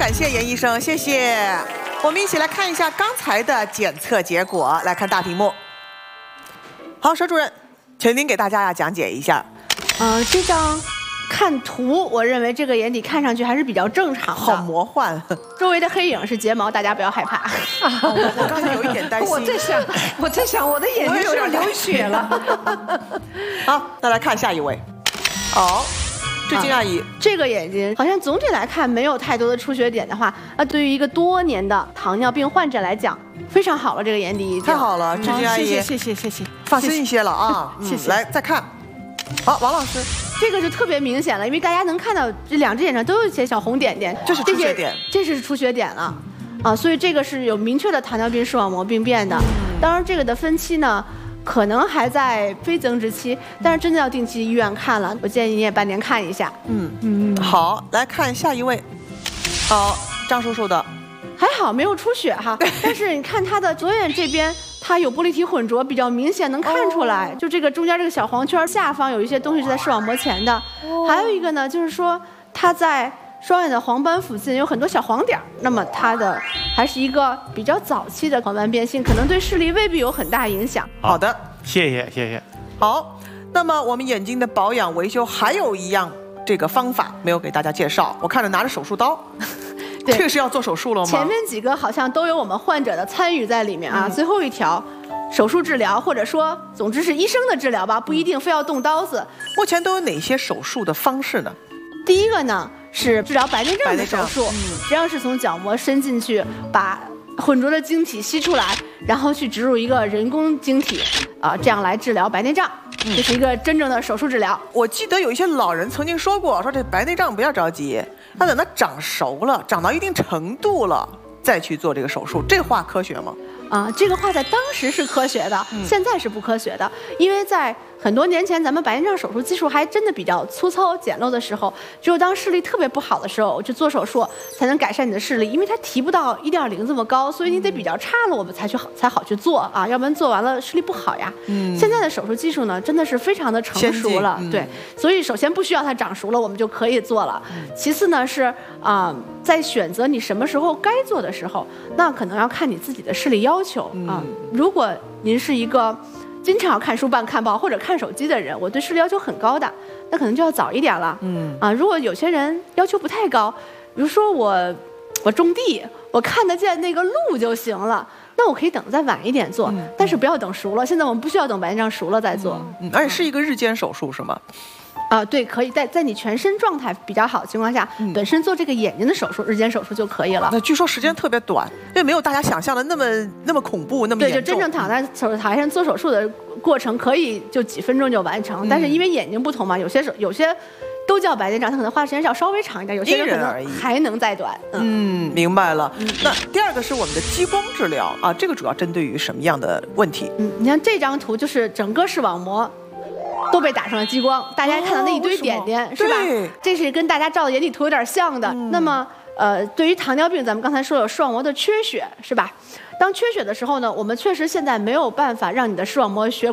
感谢严医生，谢谢。我们一起来看一下刚才的检测结果，来看大屏幕。好，佘主任，请您给大家讲解一下。 这张看图，我认为这个眼底看上去还是比较正常的， 好魔幻。 周围的黑影是睫毛，大家不要害怕。 我刚才有一点担心。 我在想，我的眼睛是不是流血了？ 好，那来看下一位。好。志晶阿姨， 这个眼睛好像总体来看没有太多的出血点的话，对于一个多年的糖尿病患者来讲，非常好了。这个眼底已经太好了，志晶阿姨， 谢谢， 放心一些了啊。 谢谢。 来再看，好，王老师， 这个就特别明显了，因为大家能看到这两只眼上都有一些小红点点， 这是出血点， 这是出血点了啊，所以这个是有明确的糖尿病视网膜病变的。当然，这个的分期呢，可能还在非增殖期，但是真的要定期医院看了。我建议你也半年看一下。 好，来看下一位。好，张叔叔的， 还好没有出血哈，但是你看他的左眼这边，它有玻璃体混浊，比较明显，能看出来。就这个中间这个小黄圈下方有一些东西是在视网膜前的。还有一个呢，就是说它在双眼的黄斑附近有很多小黄点，那么它的还是一个比较早期的黄斑变性，可能对视力未必有很大影响。 好的， 谢谢。 好，那么我们眼睛的保养维修还有一样这个方法没有给大家介绍，我看着拿着手术刀，这个是要做手术了吗？ 前面几个好像都有我们患者的参与在里面啊。最后一条，手术治疗或者说总之是医生的治疗吧，不一定非要动刀子。 目前都有哪些手术的方式呢？ 第一个呢是治疗白内障的手术，实际上是从角膜伸进去，把混浊的晶体吸出来，然后去植入一个人工晶体，这样来治疗白内障。这是一个真正的手术治疗。 我记得有一些老人曾经说过，说这白内障不要着急，要等它长熟了，长到一定程度了再去做这个手术，这话科学吗？ 这个话在当时是科学的，现在是不科学的，因为在很多年前，咱们白内障手术技术还真的比较粗糙简陋的时候，只有当视力特别不好的时候，去做手术才能改善你的视力，因为它提不到1.0这么高，所以你得比较差了，我们才好去做啊，要不然做完了视力不好呀。现在的手术技术呢，真的是非常的成熟了，对，所以首先不需要它长熟了，我们就可以做了。其次呢是在选择你什么时候该做的时候，那可能要看你自己的视力要求啊。如果您是一个经常看书办看报或者看手机的人，我对视力要求很高的，那可能就要早一点了。如果有些人要求不太高，比如说我种地，我看得见那个路就行了，那我可以等再晚一点做，但是不要等熟了。现在我们不需要等白内障熟了再做。 而且是一个日间手术是吗？ 对，可以在你全身状态比较好的情况下，本身做这个眼睛的手术，日间手术就可以了。 那据说时间特别短，因为没有大家想象的那么恐怖，那么严重。 对，就真正躺在手术台上做手术的过程，可以就几分钟就完成。但是因为眼睛不同嘛，有些都叫白内障，它可能花的时间要稍微长一点，有些人可能还能再短。 明白了。那第二个是我们的激光治疗啊，这个主要针对于什么样的问题？ 你看这张图就是整个视网膜都被打上了激光，大家看到那一堆点点，是吧？这是跟大家照的眼底图有点像的。那么对于糖尿病，咱们刚才说有视网膜的缺血，是吧？当缺血的时候呢，我们确实现在没有办法让你的视网膜血